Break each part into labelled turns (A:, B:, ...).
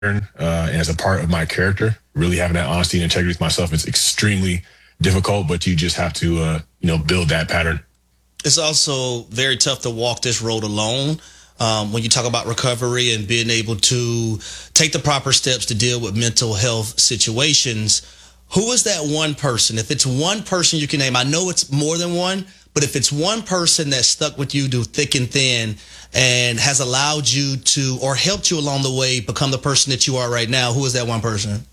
A: as a part of my character. Really having that honesty and integrity with myself is extremely difficult, but you just have to, build that pattern.
B: It's also very tough to walk this road alone. When you talk about recovery and being able to take the proper steps to deal with mental health situations, who is that one person? If it's one person you can name, I know it's more than one, but if it's one person that stuck with you through thick and thin and has allowed you to, or helped you along the way, become the person that you are right now, who is that one person?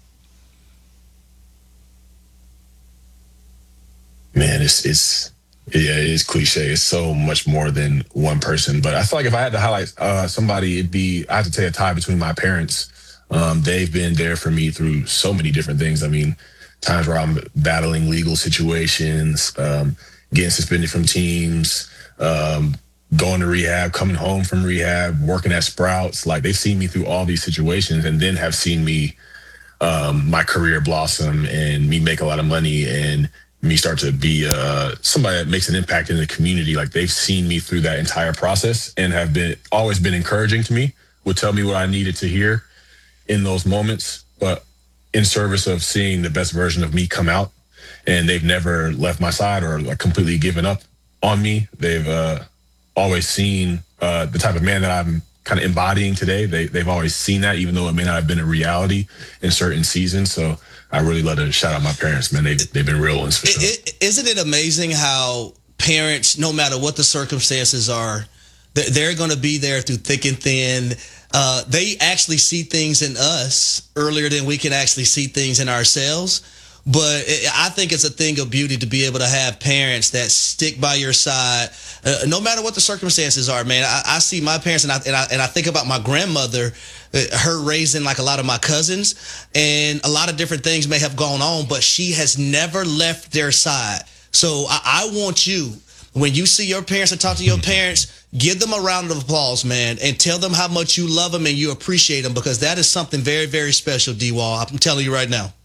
A: Man, it is cliche. It's so much more than one person. But I feel like if I had to highlight somebody, I have to take a tie between my parents. They've been there for me through so many different things. I mean, times where I'm battling legal situations, getting suspended from teams, going to rehab, coming home from rehab, working at Sprouts. Like, they've seen me through all these situations and then have seen me, my career blossom and me make a lot of money and me start to be somebody that makes an impact in the community. Like, they've seen me through that entire process and have always been encouraging to me, would tell me what I needed to hear in those moments, but in service of seeing the best version of me come out. And they've never left my side or like completely given up on me. They've always seen the type of man that I'm kind of embodying today. They've always seen that, even though it may not have been a reality in certain seasons. So I really love to shout out my parents, man. They've been real ones for sure.
B: Isn't it amazing how parents, no matter what the circumstances are, they're going to be there through thick and thin. They actually see things in us earlier than we can actually see things in ourselves. But I think it's a thing of beauty to be able to have parents that stick by your side, no matter what the circumstances are, man. I see my parents, and I think about my grandmother, her raising like a lot of my cousins, and a lot of different things may have gone on, but she has never left their side. So I want you, when you see your parents and talk to your parents, give them a round of applause, man, and tell them how much you love them and you appreciate them, because that is something very, very special, D-Wall. I'm telling you right now.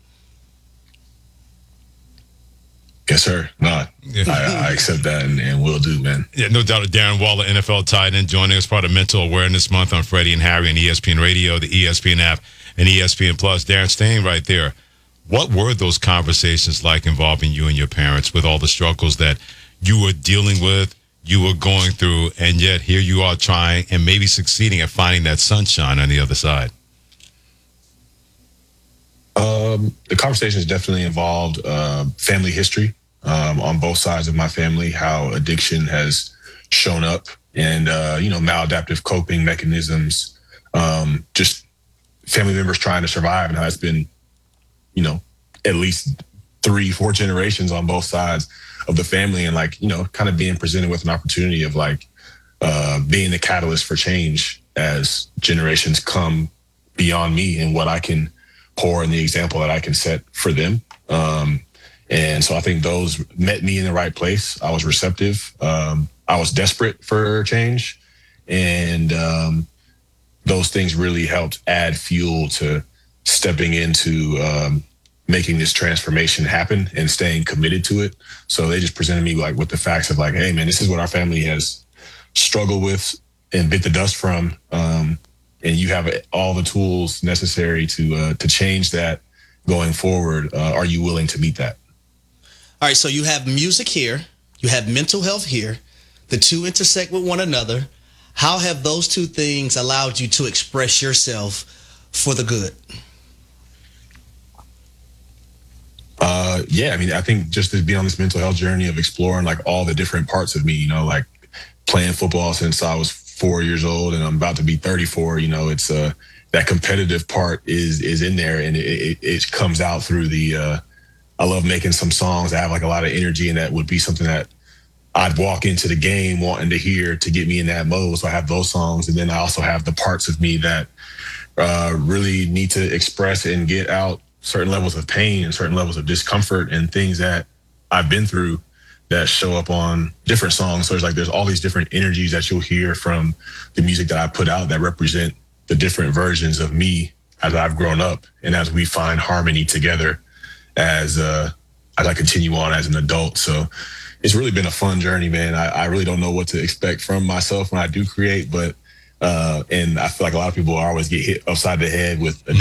A: Yes, sir. No, yeah. I accept that and will do, man.
C: Yeah, no doubt. Darren Waller, NFL tight end, joining us part of Mental Awareness Month on Freddie and Harry and ESPN Radio, the ESPN app, and ESPN Plus. Darren, staying right there, what were those conversations like involving you and your parents with all the struggles that you were dealing with, you were going through, and yet here you are trying and maybe succeeding at finding that sunshine on the other side?
A: The conversations definitely involved family history on both sides of my family, how addiction has shown up and, maladaptive coping mechanisms, just family members trying to survive and how it's been, at least 3-4 generations on both sides of the family, and kind of being presented with an opportunity of being the catalyst for change as generations come beyond me and what I can pour and the example that I can set for them. And so I think those met me in the right place. I was receptive. I was desperate for change. And those things really helped add fuel to stepping into making this transformation happen and staying committed to it. So they just presented me with the facts of hey, man, this is what our family has struggled with and bit the dust from. And you have all the tools necessary to change that going forward. Are you willing to meet that?
B: All right, so you have music here, you have mental health here. The two intersect with one another. How have those two things allowed you to express yourself for the good?
A: I think just to be on this mental health journey of exploring all the different parts of me, playing football since I was 4 years old and I'm about to be 34, it's that competitive part is in there, and it comes out through I love making some songs that have a lot of energy, and that would be something that I'd walk into the game wanting to hear to get me in that mode. So I have those songs, and then I also have the parts of me that really need to express and get out certain levels of pain and certain levels of discomfort and things that I've been through that show up on different songs. So there's all these different energies that you'll hear from the music that I put out that represent the different versions of me as I've grown up and as we find harmony together as I continue on as an adult. So it's really been a fun journey, man. I really don't know what to expect from myself when I do create, but And I feel like a lot of people always get hit upside the head with